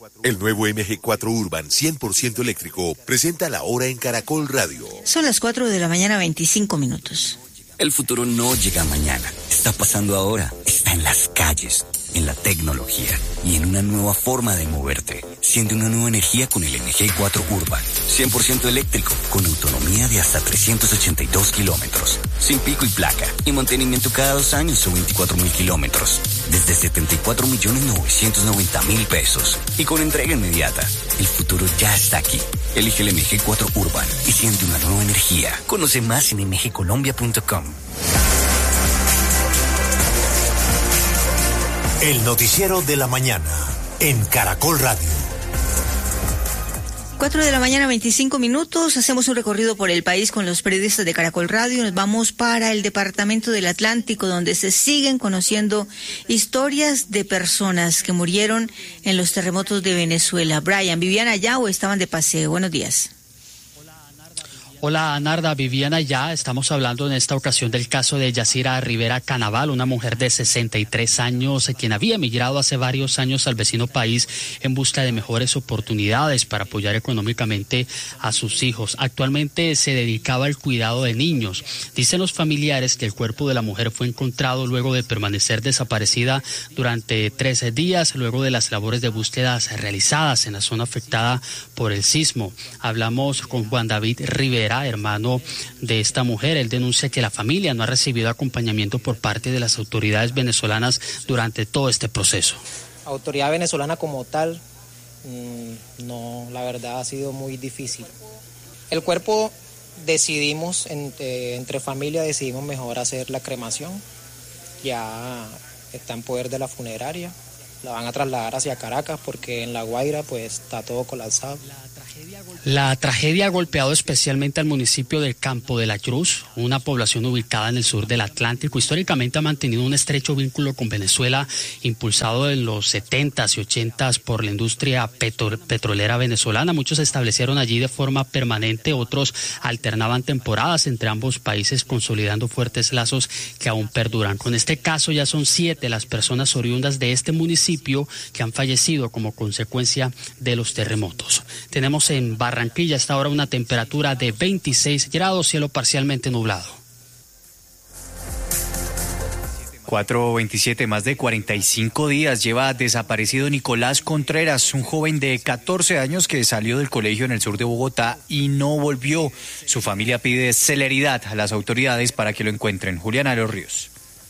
El nuevo MG4 Urban 100% eléctrico presenta la hora en Caracol Radio. Son las 4 de la mañana, 25 minutos. El futuro no llega mañana, está pasando ahora, está en las calles, en la tecnología y en una nueva forma de moverte. Siente una nueva energía con el MG4 Urban, 100% eléctrico, con autonomía de hasta 382 kilómetros, sin pico y placa, y mantenimiento cada 2 años o 24.000 kilómetros, desde 74.990.000 pesos, y con entrega inmediata. El futuro ya está aquí. Elige el MG4 Urban y siente una nueva energía. Conoce más en mgcolombia.com. El noticiero de la mañana en Caracol Radio. 4 de la mañana, 25 minutos. Hacemos un recorrido por el país con los periodistas de Caracol Radio. Nos vamos para el departamento del Atlántico, donde se siguen conociendo historias de personas que murieron en los terremotos de Venezuela. Brian, ¿vivían allá o estaban de paseo? Buenos días. Hola, Narda, vivían allá. Estamos hablando en esta ocasión del caso de Yacira Rivera Canaval, una mujer de 63 años, quien había emigrado hace varios años al vecino país en busca de mejores oportunidades para apoyar económicamente a sus hijos. Actualmente se dedicaba al cuidado de niños. Dicen los familiares que el cuerpo de la mujer fue encontrado luego de permanecer desaparecida durante 13 días, luego de las labores de búsqueda realizadas en la zona afectada por el sismo. Hablamos con Juan David Rivera, hermano de esta mujer. Él denuncia que la familia no ha recibido acompañamiento por parte de las autoridades venezolanas durante todo este proceso. Autoridad venezolana como tal, no, la verdad ha sido muy difícil. El cuerpo decidimos, entre familia decidimos mejor hacer la cremación. Ya está en poder de la funeraria. La van a trasladar hacia Caracas porque en La Guaira pues está todo colapsado. La tragedia ha golpeado especialmente al municipio del Campo de la Cruz, una población ubicada en el sur del Atlántico. Históricamente ha mantenido un estrecho vínculo con Venezuela, impulsado en los 70s y 80s por la industria petrolera venezolana. Muchos se establecieron allí de forma permanente, otros alternaban temporadas entre ambos países, consolidando fuertes lazos que aún perduran. Con este caso ya son 7 las personas oriundas de este municipio que han fallecido como consecuencia de los terremotos. Tenemos en Barranquilla hasta ahora una temperatura de 26 grados, cielo parcialmente nublado. 4:27, más de 45 días lleva desaparecido Nicolás Contreras, un joven de 14 años que salió del colegio en el sur de Bogotá y no volvió. Su familia pide celeridad a las autoridades para que lo encuentren. Juliana Los Ríos.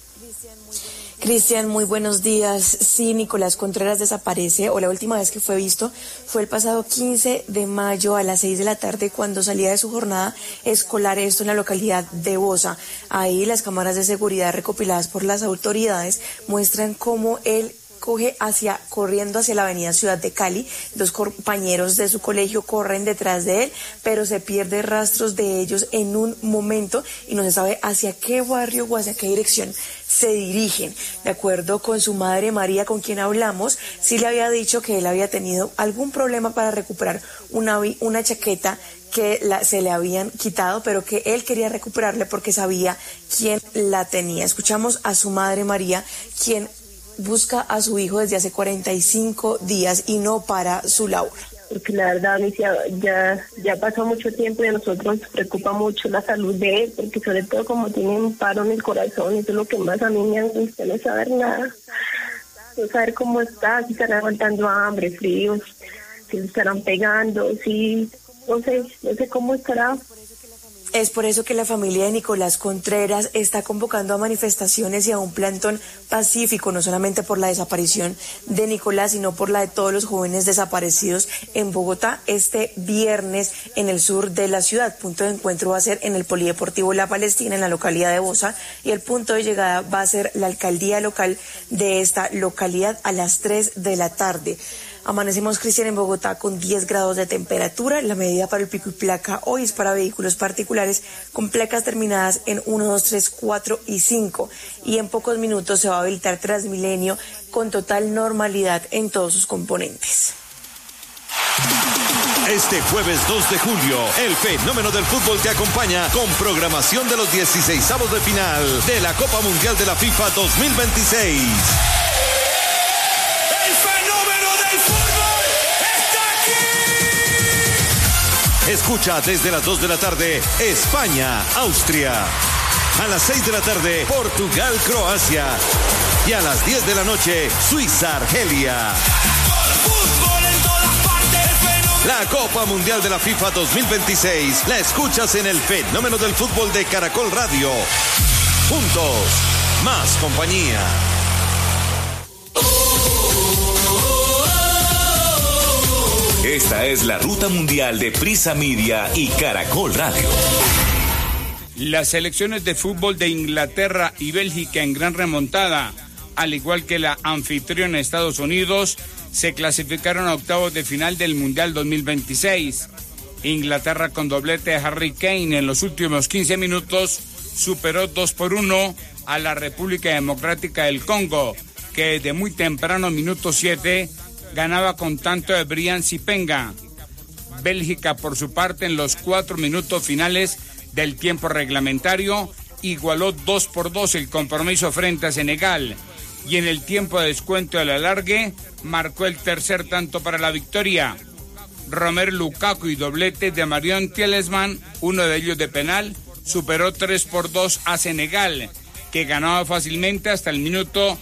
Cristian, muy buenos días. Sí, Nicolás Contreras desaparece, o la última vez que fue visto fue el pasado 15 de mayo a las 6 de la tarde cuando salía de su jornada escolar, esto en la localidad de Bosa. Ahí las cámaras de seguridad recopiladas por las autoridades muestran cómo él corriendo hacia la avenida Ciudad de Cali. 2 compañeros de su colegio corren detrás de él, pero se pierde rastros de ellos en un momento y no se sabe hacia qué barrio o hacia qué dirección se dirigen. De acuerdo con su madre María, con quien hablamos, sí le había dicho que él había tenido algún problema para recuperar una chaqueta que se le habían quitado, pero que él quería recuperarle porque sabía quién la tenía. Escuchamos a su madre María, quien busca a su hijo desde hace 45 días y no para su labor. Porque la verdad, ya pasó mucho tiempo y a nosotros nos preocupa mucho la salud de él, porque sobre todo como tiene un paro en el corazón, eso es lo que más a mí me angustia, no saber nada, no saber cómo está, si estará aguantando hambre, fríos, si le estarán pegando, si no sé cómo estará. Es por eso que la familia de Nicolás Contreras está convocando a manifestaciones y a un plantón pacífico, no solamente por la desaparición de Nicolás, sino por la de todos los jóvenes desaparecidos en Bogotá este viernes en el sur de la ciudad. Punto de encuentro va a ser en el Polideportivo La Palestina, en la localidad de Bosa, y el punto de llegada va a ser la alcaldía local de esta localidad a las 3 de la tarde. Amanecemos, Cristian, en Bogotá con 10 grados de temperatura. La medida para el pico y placa hoy es para vehículos particulares con placas terminadas en 1, 2, 3, 4 y 5. Y en pocos minutos se va a habilitar Transmilenio con total normalidad en todos sus componentes. Este jueves 2 de julio, el fenómeno del fútbol te acompaña con programación de los 16avos de final de la Copa Mundial de la FIFA 2026. Escucha desde las 2 de la tarde España, Austria. A las 6 de la tarde Portugal, Croacia. Y a las 10 de la noche Suiza, Argelia. La Copa Mundial de la FIFA 2026 la escuchas en el Fenómeno del Fútbol de Caracol Radio. Juntos, más compañía. Esta es la ruta mundial de Prisa Media y Caracol Radio. Las selecciones de fútbol de Inglaterra y Bélgica en gran remontada, al igual que la anfitriona Estados Unidos, se clasificaron a octavos de final del Mundial 2026. Inglaterra, con doblete de Harry Kane en los últimos 15 minutos, superó 2-1 a la República Democrática del Congo, que desde muy temprano, minuto 7, ganaba con tanto de Brian Sipenga. Bélgica, por su parte, en los 4 minutos finales del tiempo reglamentario, igualó 2-2 el compromiso frente a Senegal, y en el tiempo de descuento del alargue marcó el tercer tanto para la victoria. Romelu Lukaku y doblete de Marion Tielemans, uno de ellos de penal, superó 3-2 a Senegal, que ganaba fácilmente hasta el minuto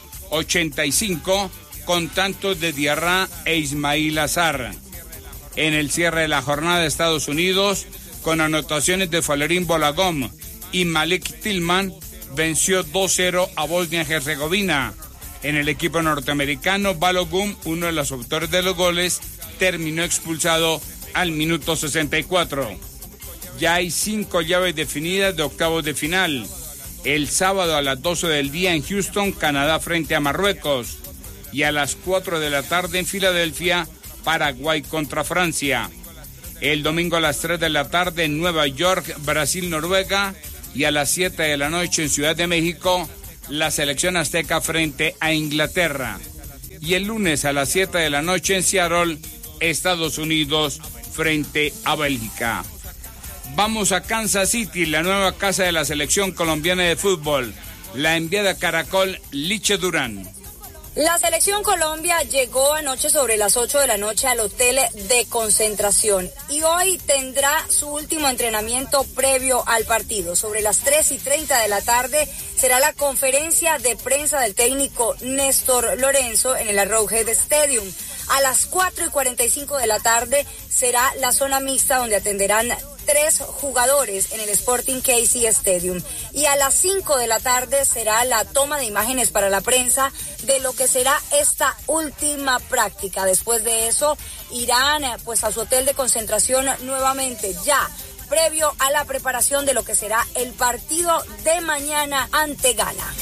85 con tantos de Diarra e Ismail Azar. En el cierre de la jornada de Estados Unidos, con anotaciones de Falerín Bolagón y Malik Tillman, venció 2-0 a Bosnia-Herzegovina. En el equipo norteamericano, Balogun, uno de los autores de los goles, terminó expulsado al minuto 64. Ya hay 5 llaves definidas de octavos de final. El sábado a las 12 del día en Houston, Canadá frente a Marruecos. Y a las 4 de la tarde en Filadelfia, Paraguay contra Francia. El domingo a las 3 de la tarde en Nueva York, Brasil, Noruega. Y a las 7 de la noche en Ciudad de México, la selección azteca frente a Inglaterra. Y el lunes a las 7 de la noche en Seattle, Estados Unidos frente a Bélgica. Vamos a Kansas City, la nueva casa de la selección colombiana de fútbol. La enviada Caracol, Liche Durán. La selección Colombia llegó anoche sobre las 8 de la noche al hotel de concentración y hoy tendrá su último entrenamiento previo al partido. Sobre las 3:30 de la tarde será la conferencia de prensa del técnico Néstor Lorenzo en el Arrowhead Stadium. A las 4:45 de la tarde será la zona mixta donde atenderán 3 jugadores en el Sporting KC Stadium. Y a las 5 de la tarde será la toma de imágenes para la prensa de lo que será esta última práctica. Después de eso irán pues a su hotel de concentración nuevamente, ya previo a la preparación de lo que será el partido de mañana ante Ghana.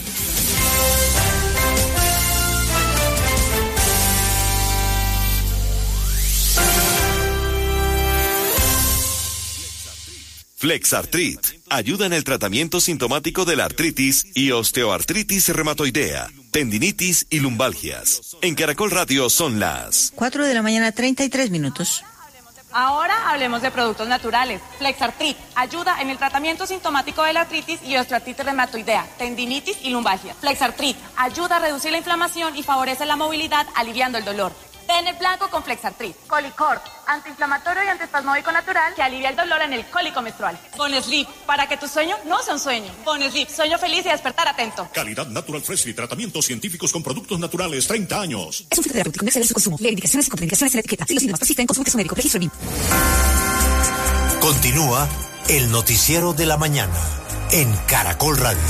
Flexartrit ayuda en el tratamiento sintomático de la artritis y osteoartritis reumatoidea, tendinitis y lumbalgias. En Caracol Radio son las 4 de la mañana, 33 minutos. Ahora hablemos de productos naturales. Flexartrit ayuda en el tratamiento sintomático de la artritis y osteoartritis reumatoidea, tendinitis y lumbalgias. Flexartrit ayuda a reducir la inflamación y favorece la movilidad, aliviando el dolor. Ten el blanco con Flexartrit. Colicort, antiinflamatorio y antiespasmódico natural que alivia el dolor en el cólico menstrual. Bonesleep, para que tu sueño no sea un sueño. Bonesleep, sueño feliz y despertar atento. Calidad Natural Fresh y tratamientos científicos con productos naturales, 30 años. Es un fitoterapéutico, no exceder su consumo. Lee indicaciones y contraindicaciones en la etiqueta. Si los síntomas persisten, consulte a su médico. Registro BIM. Continúa el noticiero de la mañana en Caracol Radio.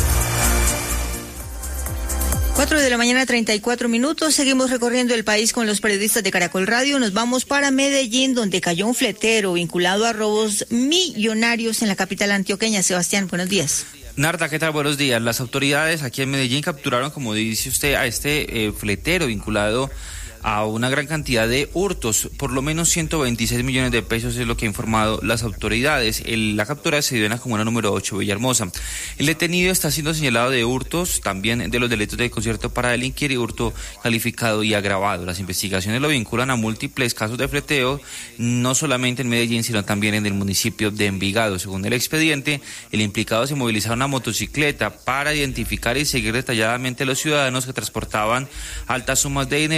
4 de la mañana, 34 minutos. Seguimos recorriendo el país con los periodistas de Caracol Radio. Nos vamos para Medellín, donde cayó un fletero vinculado a robos millonarios en la capital antioqueña. Sebastián, buenos días. Narda, ¿qué tal? Buenos días. Las autoridades aquí en Medellín capturaron, como dice usted, a este fletero vinculado a una gran cantidad de hurtos, por lo menos 126 millones de pesos es lo que han informado las autoridades. La captura se dio en la comuna número 8, Villahermosa. El detenido está siendo señalado de hurtos, también de los delitos de concierto para delinquir y hurto calificado y agravado. Las investigaciones lo vinculan a múltiples casos de fleteo, no solamente en Medellín, sino también en el municipio de Envigado. Según el expediente, el implicado se movilizaba una motocicleta para identificar y seguir detalladamente a los ciudadanos que transportaban altas sumas de dinero luego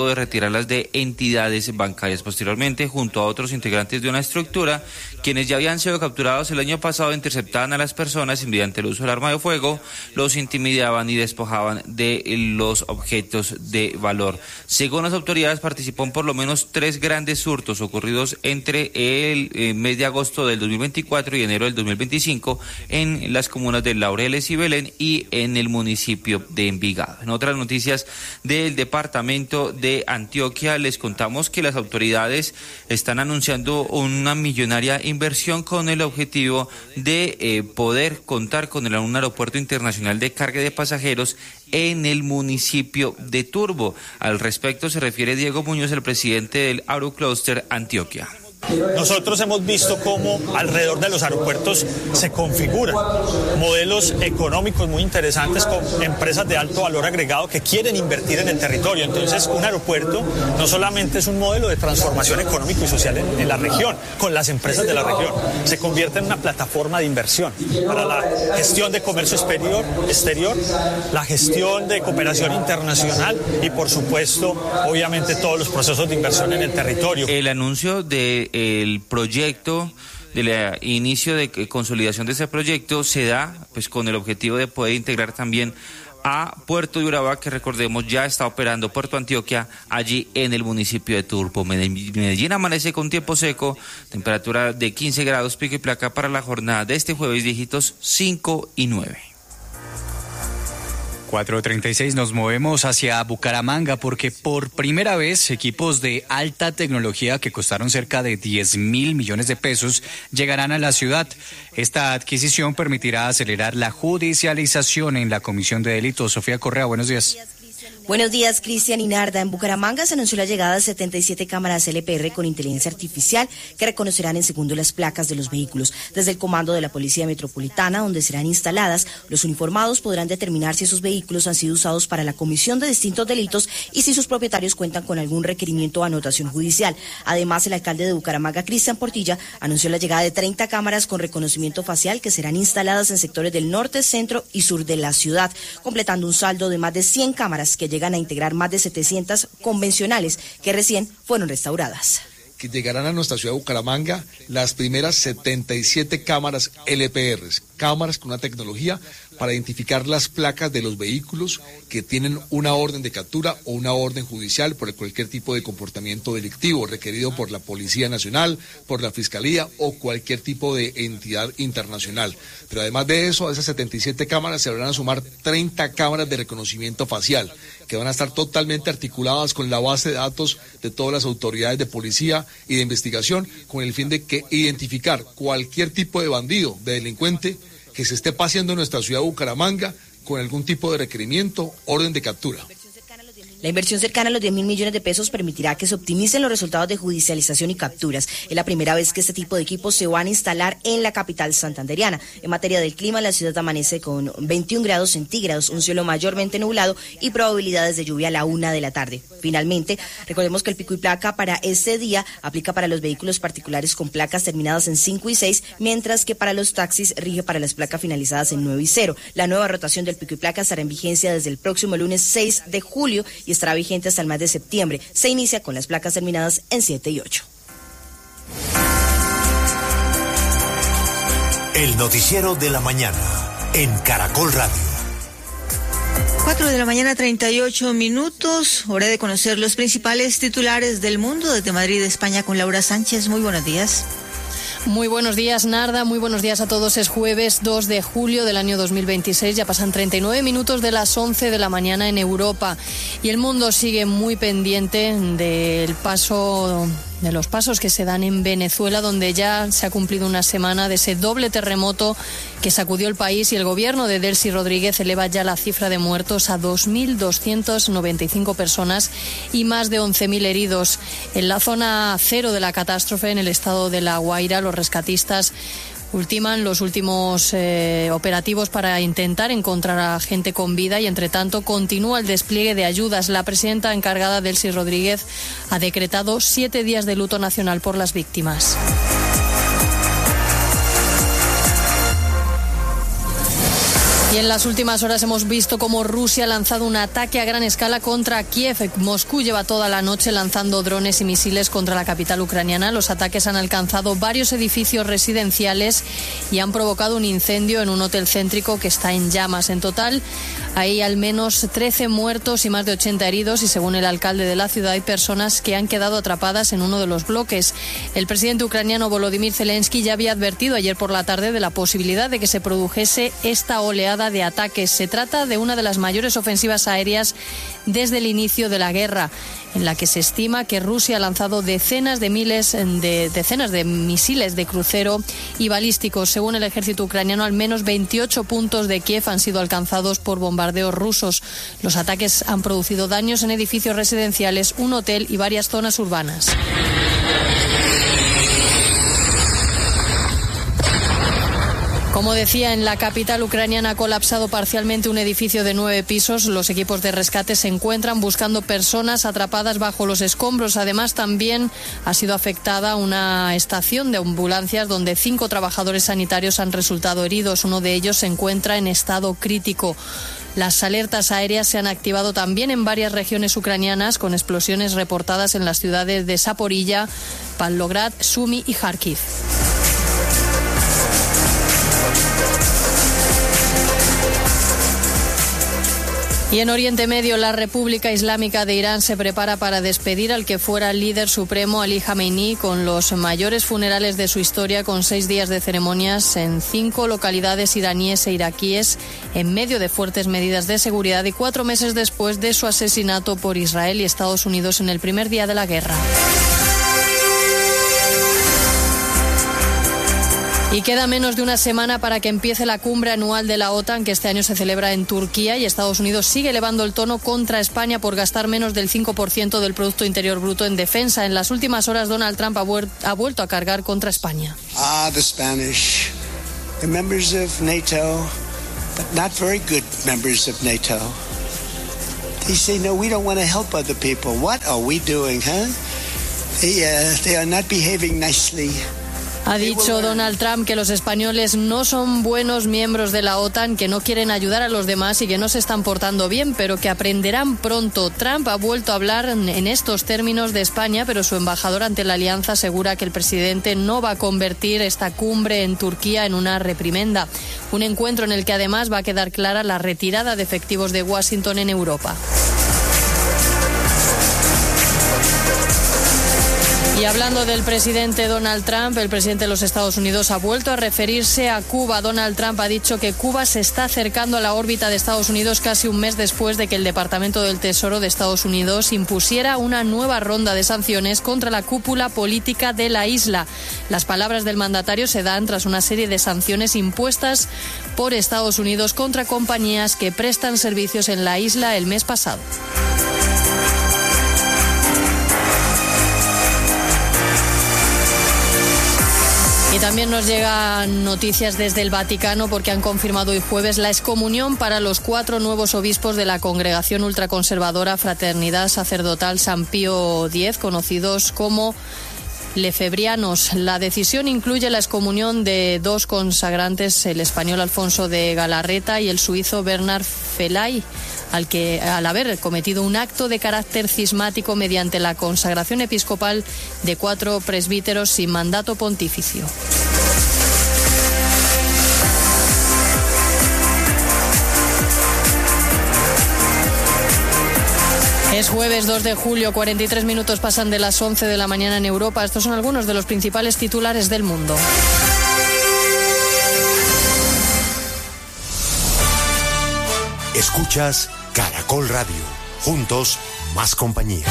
de retirarlas de entidades bancarias. Posteriormente, junto a otros integrantes de una estructura, quienes ya habían sido capturados el año pasado, interceptaban a las personas y mediante el uso del arma de fuego los intimidaban y despojaban de los objetos de valor. Según las autoridades, participó en por lo menos 3 grandes hurtos ocurridos entre el mes de agosto del 2024 y enero del 2025 en las comunas de Laureles y Belén y en el municipio de Envigado. En otras noticias del departamento de Antioquia, les contamos que las autoridades están anunciando una millonaria inversión con el objetivo de poder contar con un aeropuerto internacional de carga de pasajeros en el municipio de Turbo. Al respecto se refiere Diego Muñoz, el presidente del Aerocluster Antioquia. Nosotros hemos visto cómo alrededor de los aeropuertos se configuran modelos económicos muy interesantes con empresas de alto valor agregado que quieren invertir en el territorio. Entonces, un aeropuerto no solamente es un modelo de transformación económico y social en la región, con las empresas de la región, se convierte en una plataforma de inversión para la gestión de comercio exterior, la gestión de cooperación internacional y, por supuesto, obviamente todos los procesos de inversión en el territorio. El anuncio del proyecto, del inicio de consolidación de ese proyecto se da pues con el objetivo de poder integrar también a Puerto de Urabá, que recordemos ya está operando Puerto Antioquia allí en el municipio de Turbo. Medellín amanece con tiempo seco, temperatura de 15 grados, pico y placa para la jornada de este jueves, dígitos 5 y 9. 4:36 nos movemos hacia Bucaramanga porque por primera vez equipos de alta tecnología que costaron cerca de 10.000 millones de pesos llegarán a la ciudad. Esta adquisición permitirá acelerar la judicialización en la Comisión de Delitos. Sofía Correa, buenos días. Buenos días, Cristian y Narda. En Bucaramanga se anunció la llegada de 77 cámaras LPR con inteligencia artificial que reconocerán en segundo las placas de los vehículos. Desde el comando de la Policía Metropolitana, donde serán instaladas, los uniformados podrán determinar si esos vehículos han sido usados para la comisión de distintos delitos y si sus propietarios cuentan con algún requerimiento o anotación judicial. Además, el alcalde de Bucaramanga, Cristian Portilla, anunció la llegada de 30 cámaras con reconocimiento facial que serán instaladas en sectores del norte, centro y sur de la ciudad, completando un saldo de más de 100 cámaras que llegan a integrar más de 700 convencionales que recién fueron restauradas. Que llegarán a nuestra ciudad de Bucaramanga las primeras 77 cámaras LPRs, cámaras con una tecnología para identificar las placas de los vehículos que tienen una orden de captura o una orden judicial por cualquier tipo de comportamiento delictivo requerido por la Policía Nacional, por la Fiscalía o cualquier tipo de entidad internacional. Pero además de eso, a esas 77 cámaras se van a sumar 30 cámaras de reconocimiento facial que van a estar totalmente articuladas con la base de datos de todas las autoridades de policía y de investigación con el fin de que identificar cualquier tipo de bandido, de delincuente que se esté paseando en nuestra ciudad de Bucaramanga con algún tipo de requerimiento, orden de captura. La inversión cercana a los 10.000 millones de pesos permitirá que se optimicen los resultados de judicialización y capturas. Es la primera vez que este tipo de equipos se van a instalar en la capital santandereana. En materia del clima, la ciudad amanece con 21 grados centígrados, un cielo mayormente nublado y probabilidades de lluvia a la 1 de la tarde. Finalmente, recordemos que el pico y placa para este día aplica para los vehículos particulares con placas terminadas en 5 y 6, mientras que para los taxis rige para las placas finalizadas en 9 y 0. La nueva rotación del pico y placa estará en vigencia desde el próximo lunes 6 de julio y estará vigente hasta el mes de septiembre. Se inicia con las placas terminadas en 7 y 8. El noticiero de la mañana en Caracol Radio. 4 de la mañana, 38 minutos. Hora de conocer los principales titulares del mundo. Desde Madrid, España, con Laura Sánchez. Muy buenos días. Muy buenos días, Narda. Muy buenos días a todos. Es jueves 2 de julio del año 2026. Ya pasan 39 minutos de las 11 de la mañana en Europa. Y el mundo sigue muy pendiente de los pasos que se dan en Venezuela, donde ya se ha cumplido una semana de ese doble terremoto que sacudió el país, y el gobierno de Delcy Rodríguez eleva ya la cifra de muertos a 2.295 personas y más de 11.000 heridos. En la zona cero de la catástrofe, en el estado de La Guaira, los rescatistas ultiman los últimos operativos para intentar encontrar a gente con vida, y entre tanto continúa el despliegue de ayudas. La presidenta encargada, Delcy Rodríguez, ha decretado 7 días de luto nacional por las víctimas. Y en las últimas horas hemos visto cómo Rusia ha lanzado un ataque a gran escala contra Kiev. Moscú lleva toda la noche lanzando drones y misiles contra la capital ucraniana. Los ataques han alcanzado varios edificios residenciales y han provocado un incendio en un hotel céntrico que está en llamas. En total hay al menos 13 muertos y más de 80 heridos, y según el alcalde de la ciudad hay personas que han quedado atrapadas en uno de los bloques. El presidente ucraniano Volodymyr Zelensky ya había advertido ayer por la tarde de la posibilidad de que se produjese esta oleada de ataques. Se trata de una de las mayores ofensivas aéreas desde el inicio de la guerra, en la que se estima que Rusia ha lanzado decenas de misiles de crucero y balísticos. Según el ejército ucraniano, al menos 28 puntos de Kiev han sido alcanzados por bombardeos rusos. Los ataques han producido daños en edificios residenciales, un hotel y varias zonas urbanas. Como decía, en la capital ucraniana ha colapsado parcialmente un edificio de 9 pisos. Los equipos de rescate se encuentran buscando personas atrapadas bajo los escombros. Además, también ha sido afectada una estación de ambulancias donde 5 trabajadores sanitarios han resultado heridos. Uno de ellos se encuentra en estado crítico. Las alertas aéreas se han activado también en varias regiones ucranianas, con explosiones reportadas en las ciudades de Zaporilla, Pavlograd, Sumy y Kharkiv. Y en Oriente Medio, la República Islámica de Irán se prepara para despedir al que fuera líder supremo, Ali Jamenei, con los mayores funerales de su historia, con 6 días de ceremonias en 5 localidades iraníes e iraquíes, en medio de fuertes medidas de seguridad y 4 meses después de su asesinato por Israel y Estados Unidos en el primer día de la guerra. Y queda menos de una semana para que empiece la cumbre anual de la OTAN, que este año se celebra en Turquía, y Estados Unidos sigue elevando el tono contra España por gastar menos del 5% del Producto Interior Bruto en defensa. En las últimas horas, Donald Trump ha vuelto a cargar contra España. The Spanish, the members of NATO, but not very good members of NATO. They say, no, we don't want to help other people. What are we doing, huh? They are not behaving nicely. Ha dicho Donald Trump que los españoles no son buenos miembros de la OTAN, que no quieren ayudar a los demás y que no se están portando bien, pero que aprenderán pronto. Trump ha vuelto a hablar en estos términos de España, pero su embajador ante la alianza asegura que el presidente no va a convertir esta cumbre en Turquía en una reprimenda. Un encuentro en el que además va a quedar clara la retirada de efectivos de Washington en Europa. Y hablando del presidente Donald Trump, el presidente de los Estados Unidos ha vuelto a referirse a Cuba. Donald Trump ha dicho que Cuba se está acercando a la órbita de Estados Unidos casi un mes después de que el Departamento del Tesoro de Estados Unidos impusiera una nueva ronda de sanciones contra la cúpula política de la isla. Las palabras del mandatario se dan tras una serie de sanciones impuestas por Estados Unidos contra compañías que prestan servicios en la isla el mes pasado. Y también nos llegan noticias desde el Vaticano, porque han confirmado hoy jueves la excomunión para los 4 nuevos obispos de la congregación ultraconservadora Fraternidad Sacerdotal San Pío X, conocidos como lefebrianos. La decisión incluye la excomunión de 2 consagrantes, el español Alfonso de Galarreta y el suizo Bernard Felay, al haber cometido un acto de carácter cismático mediante la consagración episcopal de 4 presbíteros sin mandato pontificio. Es jueves 2 de julio, 43 minutos pasan de las 11 de la mañana en Europa. Estos son algunos de los principales titulares del mundo. Escuchas Caracol Radio. Juntos, más compañía.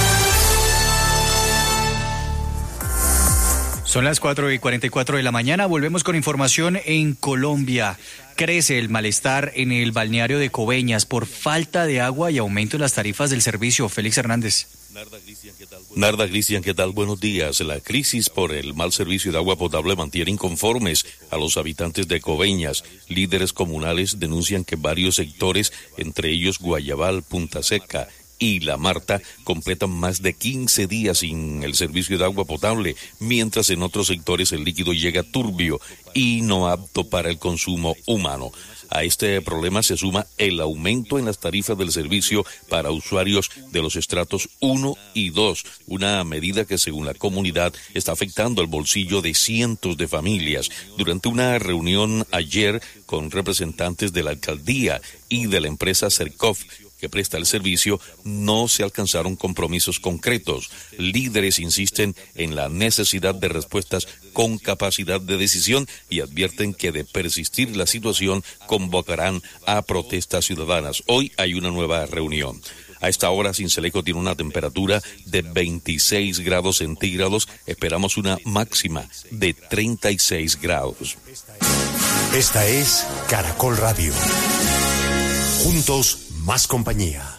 Son las 4:44 de la mañana. Volvemos con información en Colombia. Crece el malestar en el balneario de Coveñas por falta de agua y aumento en las tarifas del servicio. Félix Hernández. Narda Cristian, ¿qué tal? Buenos días. La crisis por el mal servicio de agua potable mantiene inconformes a los habitantes de Coveñas. Líderes comunales denuncian que varios sectores, entre ellos Guayabal, Punta Seca y La Marta completan más de 15 días sin el servicio de agua potable, mientras en otros sectores el líquido llega turbio y no apto para el consumo humano. A este problema se suma el aumento en las tarifas del servicio para usuarios de los estratos 1 y 2, una medida que según la comunidad está afectando el bolsillo de cientos de familias. Durante una reunión ayer con representantes de la alcaldía y de la empresa Sercov, que presta el servicio, no se alcanzaron compromisos concretos. Líderes insisten en la necesidad de respuestas con capacidad de decisión y advierten que de persistir la situación convocarán a protestas ciudadanas. Hoy hay una nueva reunión. A esta hora, Sincelejo tiene una temperatura de 26 grados centígrados. Esperamos una máxima de 36 grados. Esta es Caracol Radio. Juntos, más compañía.